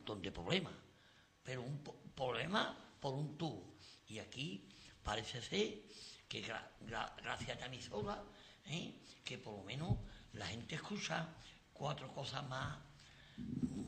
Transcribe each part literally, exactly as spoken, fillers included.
montón de problemas, pero un po problema por un tubo. Y aquí parece ser que gra gra gracias a mi sola, ¿eh? que por lo menos la gente escucha cuatro cosas más mmm,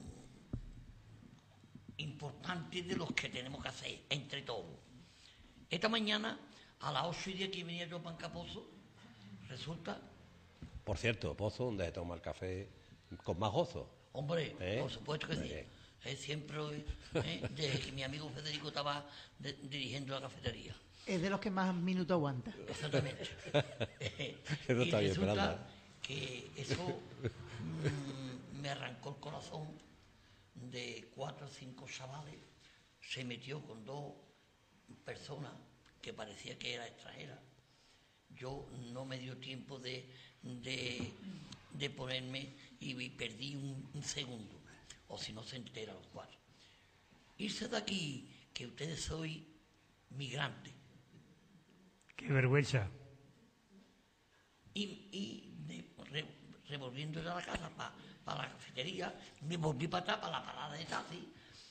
importantes de los que tenemos que hacer entre todos. Esta mañana, a las ocho y diez que venía yo para Pozo, resulta... Por cierto, Pozo, donde se toma el café con más gozo. Hombre, ¿Eh? por supuesto que sí. Eh, siempre, eh, desde que mi amigo Federico estaba de, dirigiendo la cafetería. Es de los que más minutos aguanta. Exactamente. eh, eso y está bien, resulta Esperanza. que eso mmm, me arrancó el corazón de cuatro o cinco chavales. Se metió con dos personas que parecía que era extranjera. Yo no me dio tiempo de, de, de ponerme y perdí un, un segundo, o si no se entera los cuatro. Irse de aquí, que ustedes sois migrantes. ¡Qué vergüenza! Y, y de, re, revolviendo a la casa para pa la cafetería, me volví para atrás, para la parada de taxi,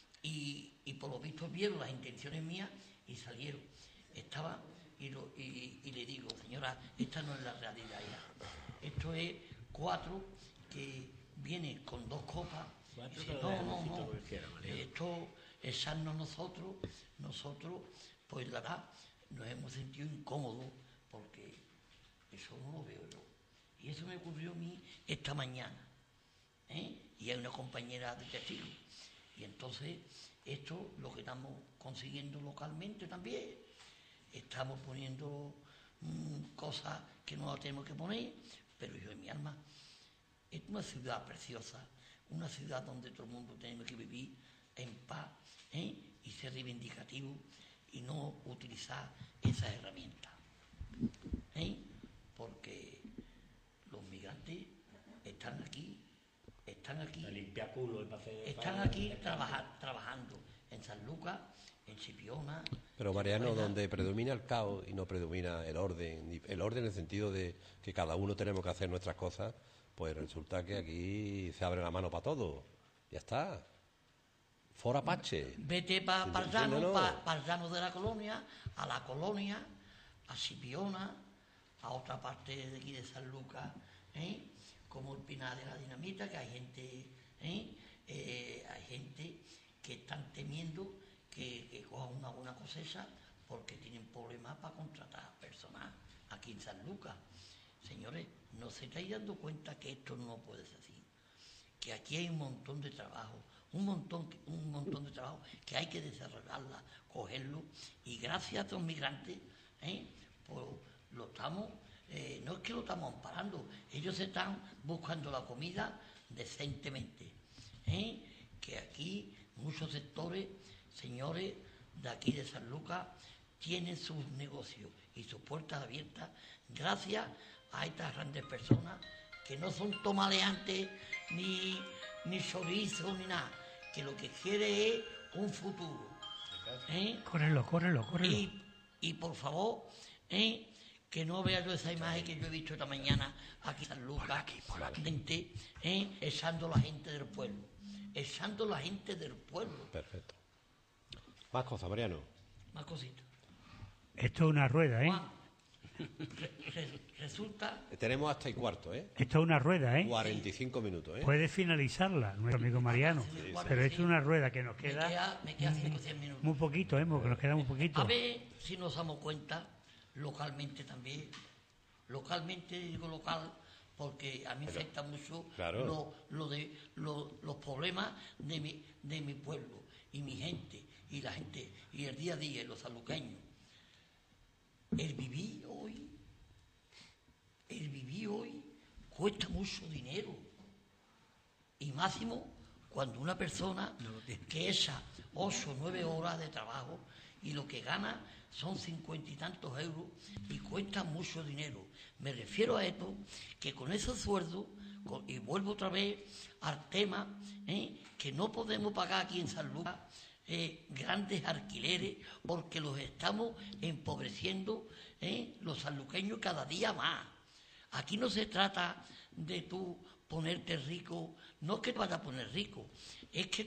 y, y por lo visto vieron las intenciones mías y salieron. Estaba y, lo, y, y le digo, señora, esta no es la realidad ya. Esto es cuatro que vienen con dos copas. Y dice, no, no, no, esto es sarnos nosotros, nosotros, pues la verdad, nos hemos sentido incómodos porque eso no lo veo yo. Y eso me ocurrió a mí esta mañana. ¿eh? Y hay una compañera de testigo. Y entonces, esto lo que estamos consiguiendo localmente también. Estamos poniendo mmm, cosas que no las tenemos que poner, pero yo en mi alma, es una ciudad preciosa, una ciudad donde todo el mundo tenemos que vivir en paz ¿eh? y ser reivindicativo y no utilizar esas herramientas. ¿eh? Porque los migrantes están aquí, están aquí, están aquí trabajar, trabajando en San Lucas, en Chipiona. Pero Mariano, donde predomina el caos y no predomina el orden, el orden en el sentido de que cada uno tenemos que hacer nuestras cosas, pues resulta que aquí se abre la mano para todo. Ya está. Fora Pache. Vete para pa el llano, no. pa, pa el llano de la colonia, a la colonia, a Chipiona, a otra parte de aquí de San Lucas, ¿eh? como el Pinar de la Dinamita, que hay gente, ¿eh? Eh, hay gente que están temiendo que, que cojan una buena cosecha porque tienen problemas para contratar personal aquí en San Lucas. Señores, no se estáis dando cuenta que esto no puede ser así, que aquí hay un montón de trabajo, un montón, un montón de trabajo que hay que desarrollarla, cogerlo, y gracias a los migrantes, ¿eh? pues lo estamos, eh, no es que lo estamos amparando, ellos se están buscando la comida decentemente, ¿eh? que aquí muchos sectores, señores de aquí de San Lucas, tienen sus negocios y sus puertas abiertas gracias a estas grandes personas que no son tomaleantes ni, ni chorizo ni nada, que lo que quiere es un futuro. ¿eh? Córrelo, córrelo, córrelo. Y, y por favor, ¿eh? que no vea yo esa imagen que yo he visto esta mañana aquí en San Lucas, por aquí, por aquí. Gente, ¿eh? echando la gente del pueblo, echando la gente del pueblo. Perfecto. Más cosas, Mariano. Más cositas. Esto es una rueda, ¿eh? Juan, re, re, resulta... Tenemos hasta y cuarto, ¿eh? Esto es una rueda, ¿eh? cuarenta y cinco minutos, ¿eh? Puede finalizarla, nuestro amigo Mariano. Sí, sí, pero sí. esto es una rueda que nos queda... Me queda, me queda cinco o diez minutos. Muy poquito, ¿eh? Porque nos queda muy poquito. A ver si nos damos cuenta, localmente también. Localmente, digo local, porque a mí me afecta mucho claro. lo, lo de, lo, los problemas de mi, de mi pueblo y mi gente, y la gente, y el día a día, y los saluqueños. El vivir hoy, el vivir hoy cuesta mucho dinero. Y máximo cuando una persona que echa ocho o nueve horas de trabajo y lo que gana son cincuenta y tantos euros y cuesta mucho dinero. Me refiero a esto, que con esos sueldos, con, y vuelvo otra vez al tema, ¿eh? que no podemos pagar aquí en San Lucas eh, grandes alquileres porque los estamos empobreciendo ¿eh? los sanluqueños cada día más. Aquí no se trata de tú ponerte rico, no es que te vayas a poner rico, es que